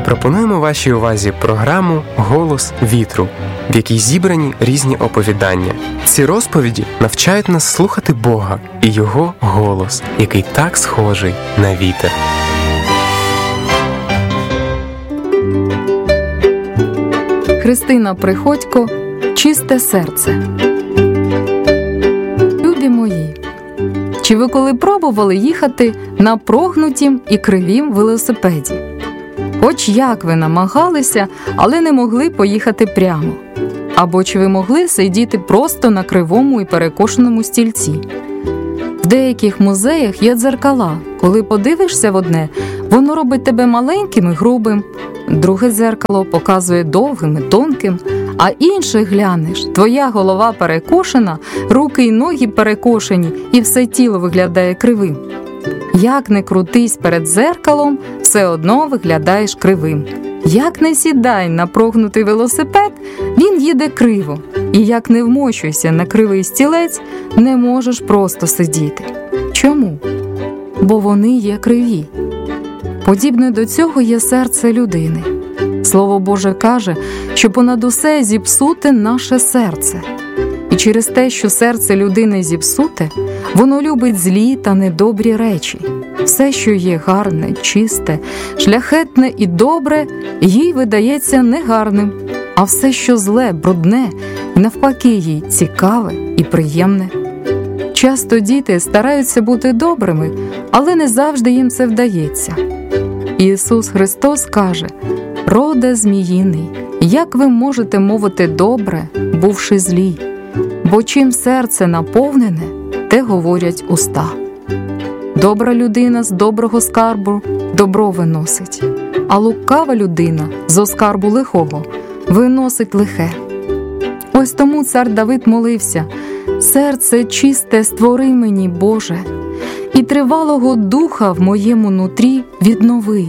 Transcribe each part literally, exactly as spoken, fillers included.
Пропонуємо вашій увазі програму «Голос вітру», в якій зібрані різні оповідання. Ці розповіді навчають нас слухати Бога і Його голос, який так схожий на вітер. Христина Приходько «Чисте серце». Любі мої, чи ви коли пробували їхати на прогнутім і кривім велосипеді? Хоч як ви намагалися, але не могли поїхати прямо. Або чи ви могли сидіти просто на кривому і перекошеному стільці? В деяких музеях є дзеркала. Коли подивишся в одне, воно робить тебе маленьким і грубим. Друге дзеркало показує довгим і тонким, а інше глянеш, твоя голова перекошена, руки й ноги перекошені, і все тіло виглядає кривим. Як не крутись перед дзеркалом, все одно виглядаєш кривим. Як не сідай на прогнутий велосипед, він їде криво. І як не вмощуйся на кривий стілець, не можеш просто сидіти. Чому? Бо вони є криві. Подібне до цього є серце людини. Слово Боже каже, що понад усе зіпсуте наше серце. І через те, що серце людини зіпсуте, воно любить злі та недобрі речі. Все, що є гарне, чисте, шляхетне і добре, їй видається негарним, а все, що зле, брудне, і навпаки їй цікаве і приємне. Часто діти стараються бути добрими, але не завжди їм це вдається. Ісус Христос каже: «Роде зміїний, як ви можете мовити добре, бувши злі? Бо чим серце наповнене, те говорять уста». Добра людина з доброго скарбу добро виносить, а лукава людина з оскарбу лихого виносить лихе. Ось тому цар Давид молився: «Серце чисте створи мені, Боже, і тривалого духа в моєму нутрі віднови».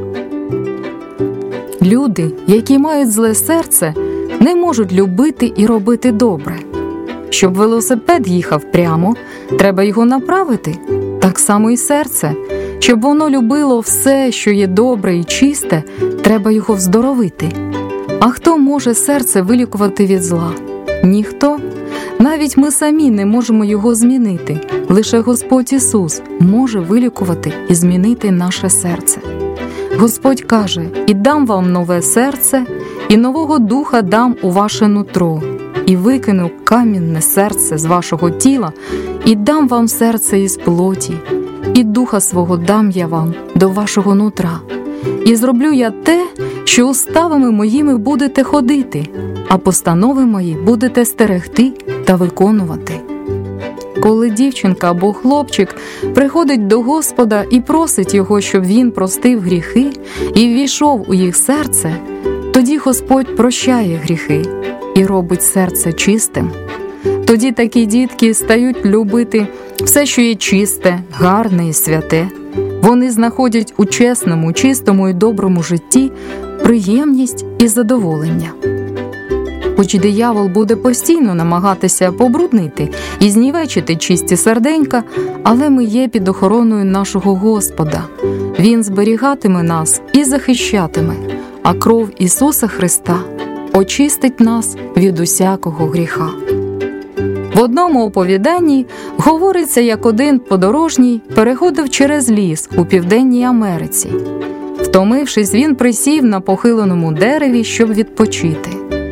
Люди, які мають зле серце, не можуть любити і робити добре. Щоб велосипед їхав прямо, треба його направити. Так само і серце. Щоб воно любило все, що є добре і чисте, треба його вздоровити. А хто може серце вилікувати від зла? Ніхто. Навіть ми самі не можемо його змінити. Лише Господь Ісус може вилікувати і змінити наше серце. Господь каже: «І дам вам нове серце, і нового духа дам у ваше нутро, і викину камінне серце з вашого тіла, і дам вам серце із плоті, і духа свого дам я вам до вашого нутра. І зроблю я те, що уставами моїми будете ходити, а постанови мої будете стерегти та виконувати». Коли дівчинка або хлопчик приходить до Господа і просить Його, щоб Він простив гріхи і ввійшов у їх серце, тоді Господь прощає гріхи і робить серце чистим. Тоді такі дітки стають любити все, що є чисте, гарне і святе. Вони знаходять у чесному, чистому і доброму житті приємність і задоволення. Хоч диявол буде постійно намагатися побруднити і знівечити чисті серденька, але ми є під охороною нашого Господа. Він зберігатиме нас і захищатиме, а кров Ісуса Христа очистить нас від усякого гріха. В одному оповіданні говориться, як один подорожній переходив через ліс у Південній Америці. Втомившись, він присів на похиленому дереві, щоб відпочити.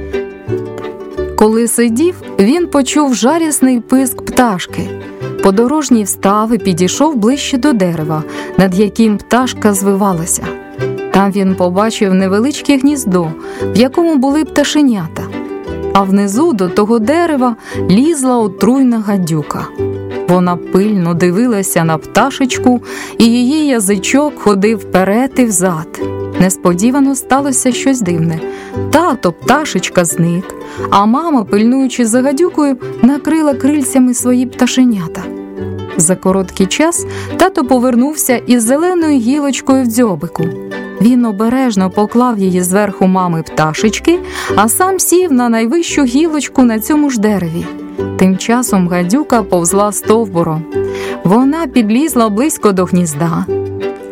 Коли сидів, він почув жарісний писк пташки. Подорожній встав і підійшов ближче до дерева, над яким пташка звивалася. Там він побачив невеличке гніздо, в якому були пташенята. А внизу до того дерева лізла отруйна гадюка. Вона пильно дивилася на пташечку, і її язичок ходив вперед і взад. Несподівано сталося щось дивне. Тато пташечка зник, а мама, пильнуючи за гадюкою, накрила крильцями свої пташенята. За короткий час тато повернувся із зеленою гілочкою в дзьобику. Він обережно поклав її зверху мами пташечки, а сам сів на найвищу гілочку на цьому ж дереві. Тим часом гадюка повзла стовбуром. Вона підлізла близько до гнізда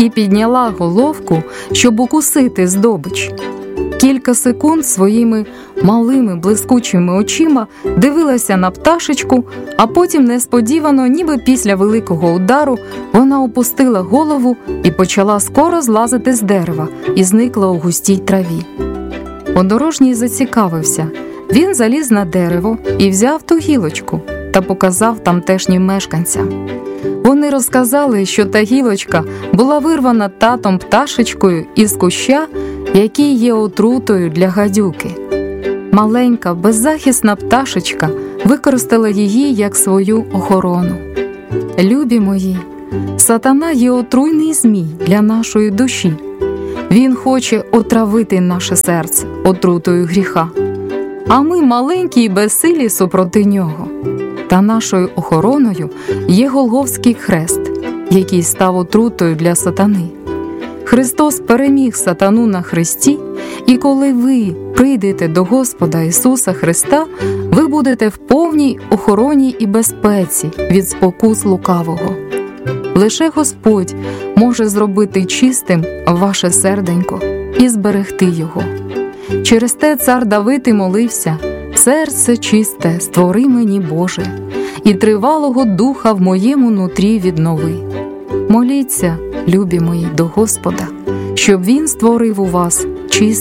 і підняла головку, щоб укусити здобич. Кілька секунд своїми малими блискучими очима дивилася на пташечку, а потім несподівано, ніби після великого удару, вона опустила голову і почала скоро злазити з дерева і зникла у густій траві. Подорожній зацікавився. Він заліз на дерево і взяв ту гілочку та показав тамтешнім мешканцям. Вони розказали, що та гілочка була вирвана татом пташечкою із куща, який є отрутою для гадюки. Маленька, беззахисна пташечка використала її як свою охорону. Любі мої, сатана є отруйний змій для нашої душі. Він хоче отравити наше серце отрутою гріха. А ми маленькі і безсилі супроти нього. Та нашою охороною є Голгофський хрест, який став отрутою для сатани. Христос переміг сатану на хресті, і коли ви прийдете до Господа Ісуса Христа, ви будете в повній охороні і безпеці від спокус лукавого. Лише Господь може зробити чистим ваше серденько і зберегти його. Через те цар Давид і молився: «Серце чисте створи мені, Боже, і тривалого духа в моєму нутрі віднови». Моліться, любі мої, до Господа, щоб Він створив у вас чисте